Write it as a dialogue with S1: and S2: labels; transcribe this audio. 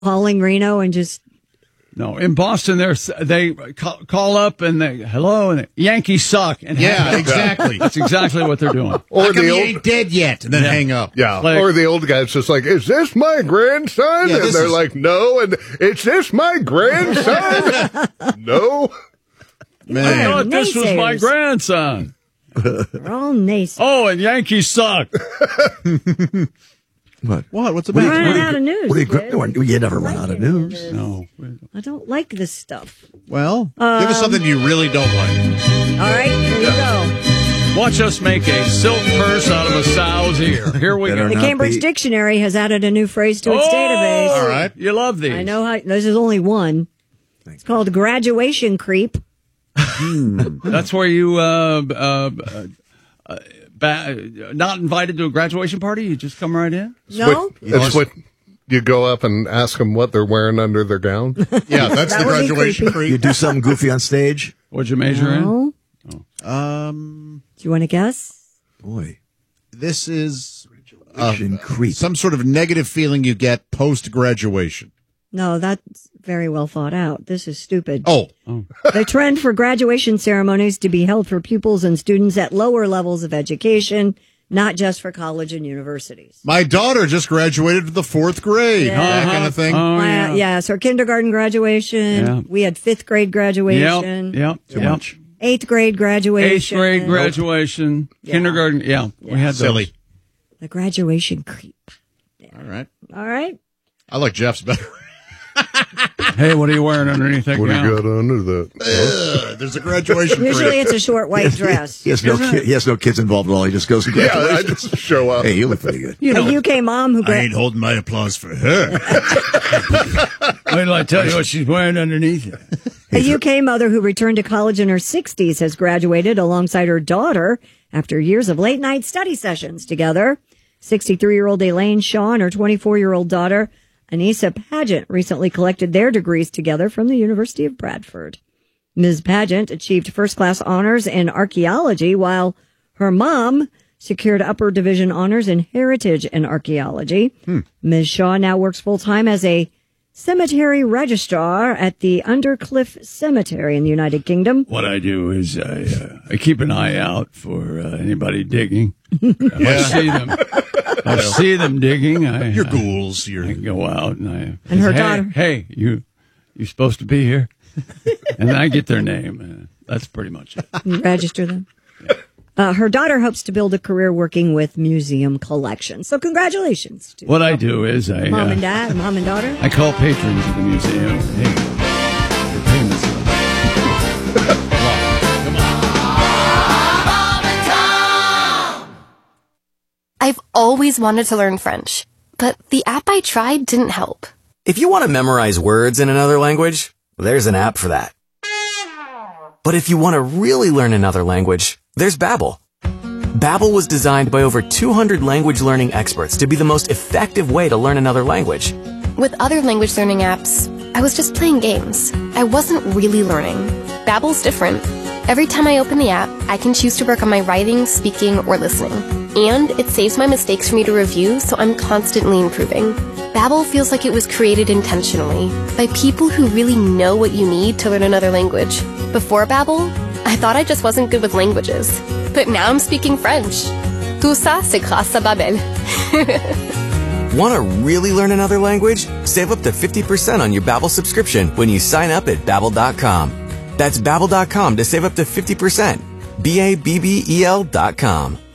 S1: calling Reno and just...
S2: No, in Boston, they call up and they, hello, and Yankees suck. And
S3: yeah, exactly.
S2: That's exactly what they're doing.
S3: Or the ain't dead yet, and then hang up.
S4: Yeah, or the old guy's just like, is this my grandson?
S3: Yeah,
S4: and they're like, no. And is this my grandson? No.
S2: Man. I thought this was my grandson.
S1: We're all naysayers.
S2: Oh, and Yankees suck.
S5: What?
S3: What's the
S1: matter? We're running out of news.
S5: You never run out of news.
S2: No.
S1: I don't like this stuff.
S3: Well, give us something you really don't like.
S1: All right, here you go.
S2: Watch us make a silk purse out of a sow's ear. Here we go.
S1: The Cambridge Dictionary has added a new phrase to its database.
S3: All right.
S2: You love these.
S1: I know how. This is only one. It's called graduation creep.
S2: That's where you not invited to a graduation party? You just come right in?
S1: No.
S4: It's what you go up and ask them what they're wearing under their gown.
S3: Yeah, that's the graduation creep.
S5: You do something goofy on stage?
S2: What'd you major in?
S1: Oh.
S3: Do
S1: you want to guess?
S5: Boy.
S3: This is
S5: creep.
S3: Some sort of negative feeling you get post-graduation.
S1: No, that's very well thought out. This is stupid.
S3: Oh.
S1: The trend for graduation ceremonies to be held for pupils and students at lower levels of education, not just for college and universities.
S3: My daughter just graduated to the 4th grade.
S1: Yeah.
S3: That kind of thing.
S2: Oh, yeah.
S1: So kindergarten graduation.
S2: Yeah.
S1: We had 5th grade graduation.
S2: Yep.
S5: Too much.
S1: 8th grade graduation.
S2: 8th grade graduation.
S1: Yeah.
S2: Kindergarten. Yeah. We had those.
S3: Silly.
S1: The graduation creep. Yeah.
S3: All
S1: right.
S3: I like Jeff's better.
S2: Hey, what are you wearing underneath that
S4: What do
S2: gown?
S4: you got under that?
S3: There's a graduation
S1: Usually it's a short white dress.
S5: He has no kids involved at all. He just goes to
S4: Yeah, I
S5: graduation.
S4: just show up.
S5: Hey, you look pretty good.
S1: A UK mom who
S3: I ain't holding my applause for her.
S2: Wait till I tell you what she's wearing underneath it.
S1: A UK mother who returned to college in her 60s has graduated alongside her daughter after years of late-night study sessions together. 63-year-old Elaine Shaw and her 24-year-old daughter, Anissa Pageant, recently collected their degrees together from the University of Bradford. Ms. Pageant achieved first-class honors in archaeology, while her mom secured upper division honors in heritage and archaeology. Ms. Shaw now works full-time as a cemetery registrar at the Undercliff Cemetery in the United Kingdom.
S2: What I do is I keep an eye out for anybody digging. If I see them digging.
S3: Your ghouls.
S2: I go out and
S1: And her daughter.
S2: Hey, you supposed to be here? And then I get their name. That's pretty much it.
S1: Register them. Her daughter hopes to build a career working with museum collections. So congratulations to
S2: What I do is
S1: mom and daughter.
S2: I call patrons of the museum. Hey, your payments are
S6: I've always wanted to learn French, but the app I tried didn't help.
S7: If you want to memorize words in another language, there's an app for that. But if you want to really learn another language, there's Babbel. Babbel was designed by over 200 language learning experts to be the most effective way to learn another language.
S6: With other language learning apps, I was just playing games. I wasn't really learning. Babbel's different. Every time I open the app, I can choose to work on my writing, speaking, or listening. And it saves my mistakes for me to review, so I'm constantly improving. Babbel feels like it was created intentionally by people who really know what you need to learn another language. Before Babbel, I thought I just wasn't good with languages. But now I'm speaking French. Tout ça, c'est grâce à Babbel.
S7: Want to really learn another language? Save up to 50% on your Babbel subscription when you sign up at Babbel.com. That's Babbel.com to save up to 50%. Babbel.com.